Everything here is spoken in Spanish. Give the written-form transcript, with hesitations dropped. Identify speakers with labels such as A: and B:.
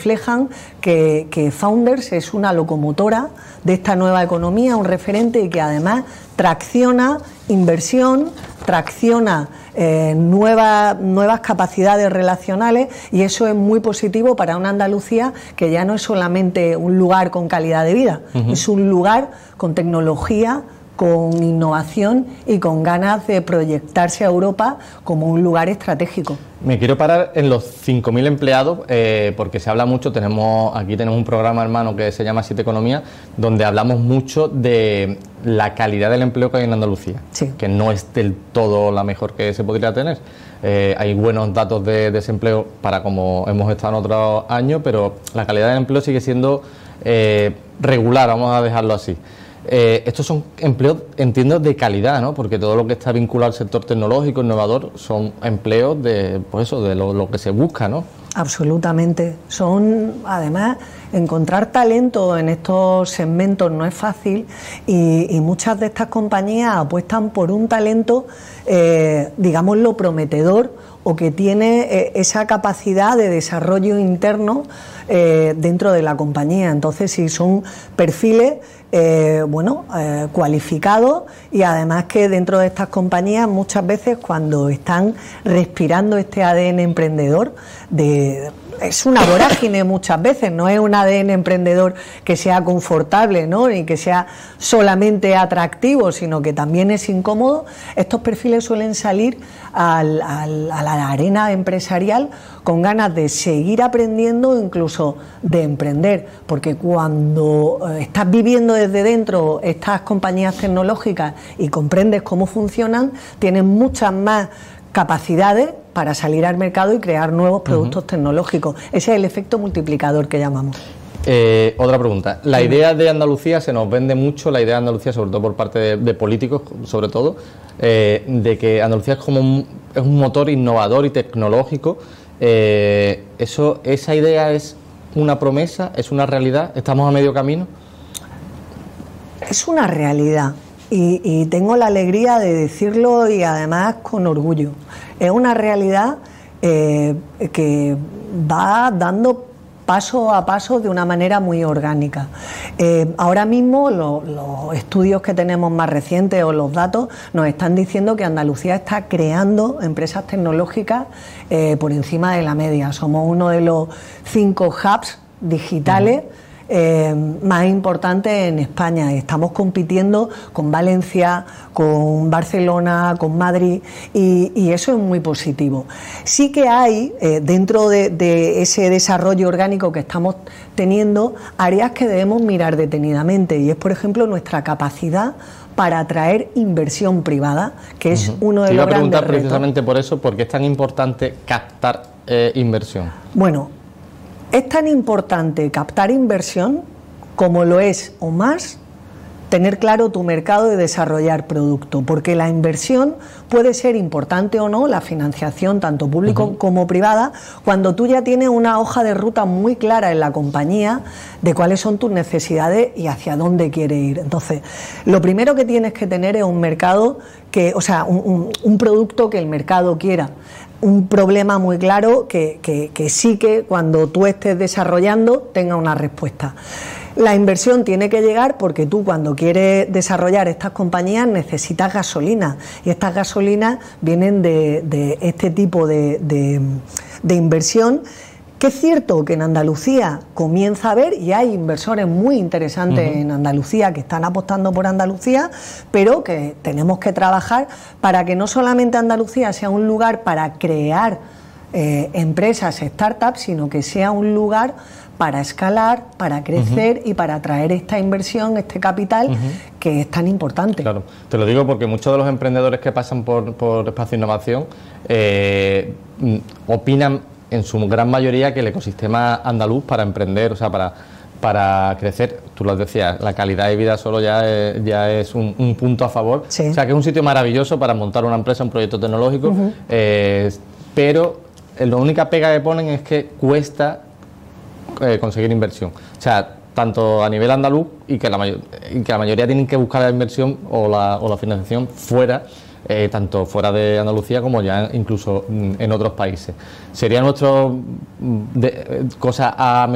A: reflejan que Founders es una locomotora de esta nueva economía, un referente y que además tracciona inversión, tracciona nuevas capacidades relacionales, y eso es muy positivo para una Andalucía que ya no es solamente un lugar con calidad de vida, es un lugar con tecnología, con innovación y con ganas de proyectarse a Europa como un lugar estratégico.
B: Me quiero parar en los 5.000 empleados, porque se habla mucho, aquí tenemos un programa hermano que se llama Siete Economía, donde hablamos mucho de la calidad del empleo que hay en Andalucía, sí, que no es del todo la mejor que se podría tener. Hay buenos datos de desempleo para como hemos estado en otros años, pero la calidad del empleo sigue siendo regular, vamos a dejarlo así. Estos son empleos, entiendo, de calidad, ¿no? Porque todo lo que está vinculado al sector tecnológico, innovador, son empleos de, pues eso, de lo que se busca, ¿no?
A: Absolutamente. Son, además, encontrar talento en estos segmentos no es fácil, y muchas de estas compañías apuestan por un talento, digámoslo, prometedor, o que tiene esa capacidad de desarrollo interno dentro de la compañía. Entonces, si son perfiles cualificados, y además que dentro de estas compañías muchas veces cuando están respirando este ADN emprendedor, es una vorágine muchas veces, no es un ADN emprendedor que sea confortable, ¿no?, ni que sea solamente atractivo, sino que también es incómodo. Estos perfiles suelen salir a la arena empresarial con ganas de seguir aprendiendo, incluso de emprender, porque cuando estás viviendo desde dentro estas compañías tecnológicas y comprendes cómo funcionan, tienes muchas más capacidades para salir al mercado y crear nuevos productos tecnológicos. Ese es el efecto multiplicador que llamamos.
B: Otra pregunta. La idea de Andalucía, se nos vende mucho la idea de Andalucía, sobre todo por parte de políticos, sobre todo, de que Andalucía es un motor innovador y tecnológico. ¿Esa idea es una promesa? ¿Es una realidad? ¿Estamos a medio camino?
A: Es una realidad. Y tengo la alegría de decirlo, y además con orgullo. Es una realidad que va dando paso a paso de una manera muy orgánica. Ahora mismo los estudios que tenemos más recientes o los datos nos están diciendo que Andalucía está creando empresas tecnológicas por encima de la media. Somos uno de los 5 hubs digitales más importantes en España. Estamos compitiendo con Valencia, con Barcelona, con Madrid, y eso es muy positivo. Sí que hay dentro de ese desarrollo orgánico que estamos teniendo áreas que debemos mirar detenidamente, y es, por ejemplo, nuestra capacidad para atraer inversión privada, que es uno de los grandes retos. Te iba a preguntar
B: precisamente por eso, ¿por qué es tan importante captar inversión?
A: Bueno, es tan importante captar inversión como lo es, o más, tener claro tu mercado y desarrollar producto, porque la inversión puede ser importante o no, la financiación tanto público como privada, cuando tú ya tienes una hoja de ruta muy clara en la compañía de cuáles son tus necesidades y hacia dónde quieres ir. Entonces, lo primero que tienes que tener es un mercado un producto que el mercado quiera. Un problema muy claro que sí que cuando tú estés desarrollando tenga una respuesta. La inversión tiene que llegar porque tú, cuando quieres desarrollar estas compañías, necesitas gasolina, y estas gasolinas vienen de este tipo de inversión, que es cierto que en Andalucía comienza a haber, y hay inversores muy interesantes en Andalucía que están apostando por Andalucía, pero que tenemos que trabajar para que no solamente Andalucía sea un lugar para crear empresas, startups, sino que sea un lugar para escalar, para crecer y para atraer esta inversión, este capital que es tan importante.
B: Claro, te lo digo porque muchos de los emprendedores que pasan por Espacio Innovación opinan en su gran mayoría que el ecosistema andaluz para emprender, o sea, para crecer, tú lo decías, la calidad de vida solo ya es un punto a favor. Sí. O sea, que es un sitio maravilloso para montar una empresa, un proyecto tecnológico, pero la única pega que ponen es que cuesta conseguir inversión. O sea, tanto a nivel andaluz y que la mayoría tienen que buscar la inversión o la financiación fuera, tanto fuera de Andalucía como ya incluso en otros países. Sería nuestra cosa a